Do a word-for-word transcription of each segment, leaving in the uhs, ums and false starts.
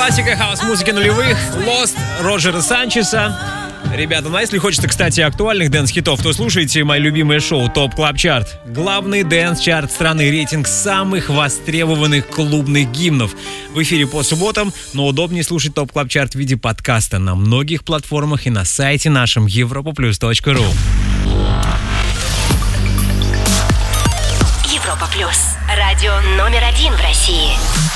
Классика хаус-музыки нулевых Lost Роджера Санчеса. Ребята, ну а если хочется, кстати, актуальных дэнс-хитов, то слушайте мое любимое шоу ТОП Клаб Чарт. Главный дэнс-чарт страны, рейтинг самых востребованных клубных гимнов. В эфире по субботам, но удобнее слушать ТОП Клаб Чарт в виде подкаста на многих платформах и на сайте нашем европа плюс точка ру. Европа Плюс. Радио номер один в России.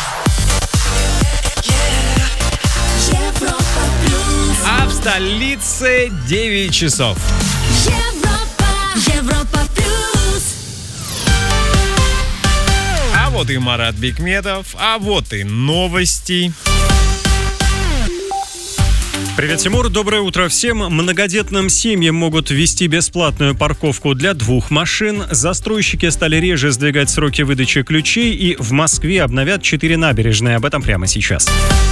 А в столице девять часов. Европа, Европа Плюс. А вот и Марат Бикметов, а вот и новости. Привет, Тимур. Доброе утро всем. Многодетным семьям могут ввести бесплатную парковку для двух машин. Застройщики стали реже сдвигать сроки выдачи ключей, и в Москве обновят четыре набережные. Об этом прямо сейчас.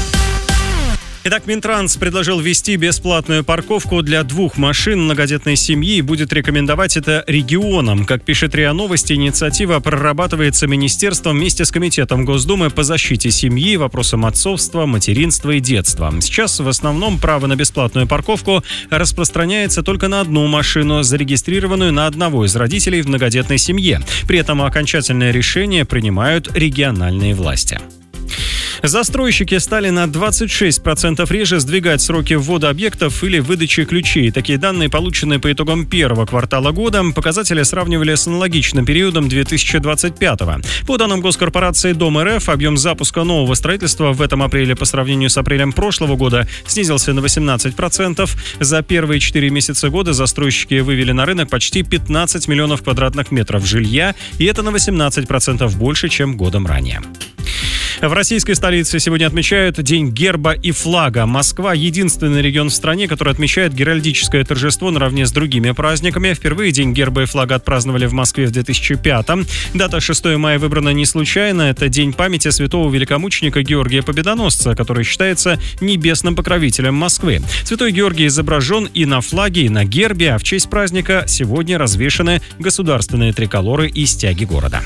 Итак, Минтранс предложил ввести бесплатную парковку для двух машин многодетной семьи и будет рекомендовать это регионам. Как пишет РИА Новости, инициатива прорабатывается министерством вместе с Комитетом Госдумы по защите семьи, вопросам отцовства, материнства и детства. Сейчас в основном право на бесплатную парковку распространяется только на одну машину, зарегистрированную на одного из родителей в многодетной семье. При этом окончательное решение принимают региональные власти. Застройщики стали на двадцать шесть процентов реже сдвигать сроки ввода объектов или выдачи ключей. Такие данные, полученные по итогам первого квартала года, показатели сравнивали с аналогичным периодом две тысячи двадцать пятого. По данным госкорпорации Дом РФ, объем запуска нового строительства в этом апреле по сравнению с апрелем прошлого года снизился на восемнадцать процентов. За первые четыре месяца года застройщики вывели на рынок почти пятнадцать миллионов квадратных метров жилья, и это на восемнадцать процентов больше, чем годом ранее. В российской столице сегодня отмечают День герба и флага. Москва – единственный регион в стране, который отмечает геральдическое торжество наравне с другими праздниками. Впервые День герба и флага отпраздновали в Москве в две тысячи пятом. Дата шестого мая выбрана не случайно. Это день памяти святого великомученика Георгия Победоносца, который считается небесным покровителем Москвы. Святой Георгий изображен и на флаге, и на гербе, а в честь праздника сегодня развешаны государственные триколоры и стяги города.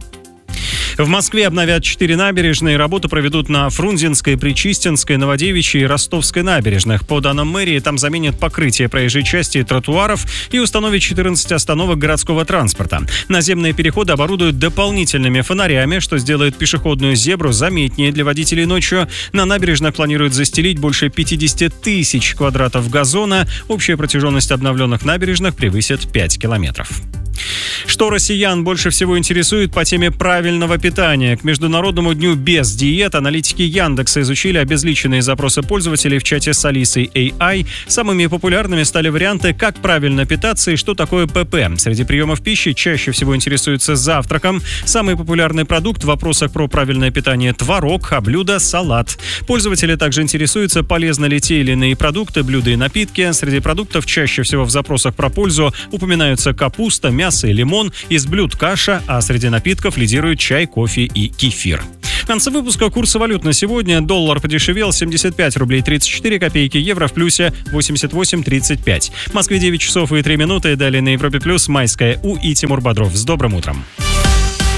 В Москве обновят четыре набережные. Работу проведут на Фрунзенской, Причистинской, Новодевичьей и Ростовской набережных. По данным мэрии, там заменят покрытие проезжей части и тротуаров и установят четырнадцать остановок городского транспорта. Наземные переходы оборудуют дополнительными фонарями, что сделает пешеходную зебру заметнее для водителей ночью. На набережных планируют застелить больше пятьдесят тысяч квадратов газона. Общая протяженность обновленных набережных превысит пять километров. Что россиян больше всего интересует по теме правильного питания? К Международному дню без диет аналитики Яндекса изучили обезличенные запросы пользователей в чате с Алисой эй ай. Самыми популярными стали варианты «Как правильно питаться» и «Что такое ПП?». Среди приемов пищи чаще всего интересуются завтраком. Самый популярный продукт в вопросах про правильное питание – творог, а блюдо – салат. Пользователи также интересуются, полезны ли те или иные продукты, блюда и напитки. Среди продуктов чаще всего в запросах про пользу упоминаются капуста, мясо и лимон. Из блюд каша, а среди напитков лидируют чай, кофе и кефир. В конце выпуска курсы валют на сегодня. Доллар подешевел семьдесят пять рублей тридцать четыре копейки, евро в плюсе восемьдесят восемь тридцать пять. В Москве девять часов и три минуты. Далее на Европе Плюс Майская У и Тимур Бодров. С добрым утром.